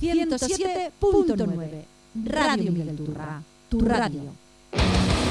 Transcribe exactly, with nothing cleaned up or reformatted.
ciento siete punto nueve. Radio Miguel Turra, tu radio.